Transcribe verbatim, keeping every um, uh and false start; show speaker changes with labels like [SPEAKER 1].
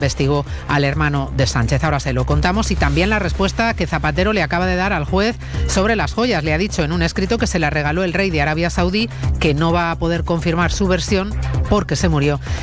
[SPEAKER 1] investigó al hermano de Sánchez. Ahora se lo contamos y también la respuesta que Zapatero le acaba de dar al juez sobre las joyas. Le ha dicho en un escrito que se la regaló el rey de Arabia Saudí, que no va a poder confirmar su versión porque se murió